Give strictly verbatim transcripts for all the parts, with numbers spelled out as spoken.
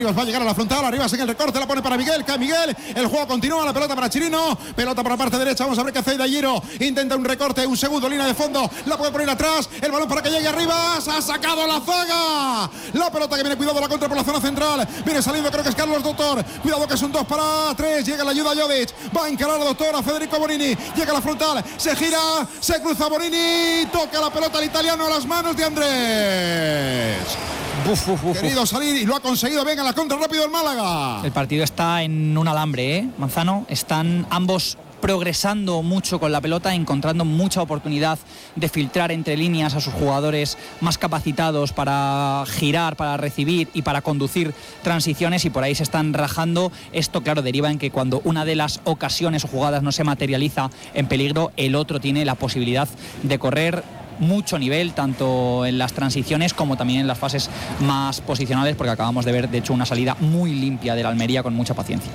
Va a llegar a la frontal, arriba sigue el recorte, la pone para Miguel, cae Miguel, el juego continúa, la pelota para Chirino, pelota por la parte derecha, vamos a ver qué hace Dayiro, intenta un recorte, un segundo, línea de fondo, la puede poner atrás, el balón para que llegue arriba, se ha sacado la zaga, la pelota que viene, cuidado la contra por la zona central, viene saliendo, creo que es Carlos Doctor, cuidado que es un dos para tres, llega la ayuda a Jovic, va a encarar a Doctor, a Federico Bonini, llega a la frontal, se gira, se cruza Bonini, toca la pelota al italiano a las manos de Andrés. Uf, uf, uf, querido salir y lo ha conseguido. Venga, la contra rápido el Málaga. El partido está en un alambre, ¿eh? Manzano, están ambos progresando mucho con la pelota, encontrando mucha oportunidad de filtrar entre líneas a sus jugadores más capacitados para girar, para recibir y para conducir transiciones, y por ahí se están rajando. Esto, claro, deriva en que cuando una de las ocasiones o jugadas no se materializa en peligro, el otro tiene la posibilidad de correr mucho nivel, tanto en las transiciones como también en las fases más posicionales, porque acabamos de ver, de hecho, una salida muy limpia de la Almería con mucha paciencia.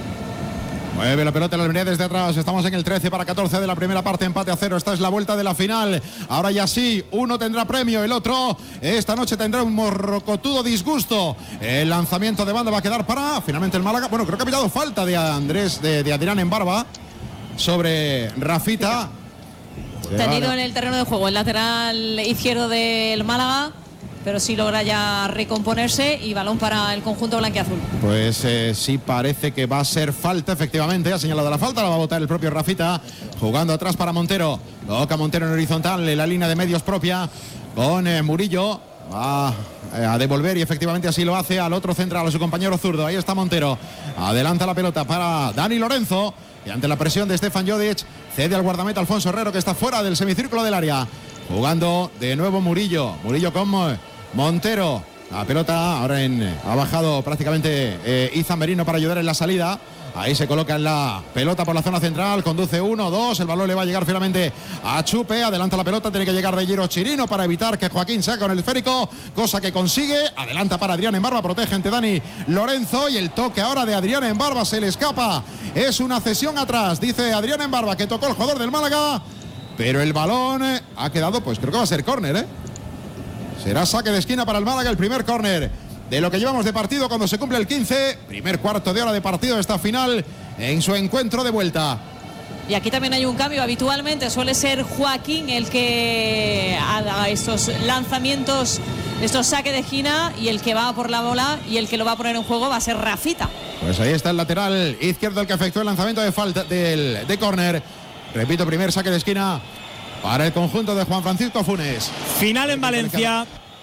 Mueve la pelota la Almería desde atrás. Estamos en el trece para catorce de la primera parte, empate a cero. Esta es la vuelta de la final. Ahora ya sí, uno tendrá premio, el otro esta noche tendrá un morrocotudo disgusto. El lanzamiento de banda va a quedar para finalmente el Málaga. Bueno, creo que ha pillado falta de Andrés, de, de Adrián en Barba sobre Rafita. Tendido en el terreno de juego, el lateral izquierdo del Málaga, pero sí logra ya recomponerse, y balón para el conjunto blanquiazul. Pues eh, sí parece que va a ser falta, efectivamente, ha señalado la falta, la va a botar el propio Rafita, jugando atrás para Montero, toca Montero en horizontal, en la línea de medios propia, con eh, Murillo, va eh, a devolver y efectivamente así lo hace al otro central, a su compañero zurdo, ahí está Montero, adelanta la pelota para Dani Lorenzo, y ante la presión de Stefan Jovic, cede al guardameta Alfonso Herrero, que está fuera del semicírculo del área. Jugando de nuevo Murillo. Murillo con Montero. La pelota ahora en, ha bajado prácticamente eh, Izan Merino para ayudar en la salida. Ahí se coloca en la pelota por la zona central. Conduce uno, dos. El balón le va a llegar finalmente a Chupe. Adelanta la pelota. Tiene que llegar de Giro Chirino para evitar que Joaquín saque con el esférico. Cosa que consigue. Adelanta para Adrián en Barba. Protege ante Dani Lorenzo. Y el toque ahora de Adrián en Barba se le escapa. Es una cesión atrás. Dice Adrián en Barba que tocó el jugador del Málaga. Pero el balón eh, ha quedado, pues creo que va a ser córner, ¿eh? Será saque de esquina para el Málaga, el primer córner de lo que llevamos de partido cuando se cumple el quince. Primer cuarto de hora de partido de esta final en su encuentro de vuelta. Y aquí también hay un cambio. Habitualmente suele ser Joaquín el que haga estos lanzamientos, estos saques de esquina, y el que va por la bola y el que lo va a poner en juego va a ser Rafita. Pues ahí está el lateral izquierdo, el que efectuó el lanzamiento de falta del, de córner. Repito, primer saque de esquina para el conjunto de Juan Francisco Funes. Final en Valencia.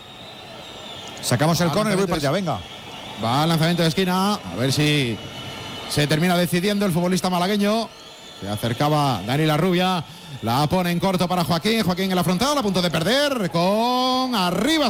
Sacamos el córner, voy para allá, venga. Va al lanzamiento de esquina, a ver si se termina decidiendo el futbolista malagueño. Se acercaba Dani Larrubia, la pone en corto para Joaquín. Joaquín en la frontal, a punto de perder, con arriba.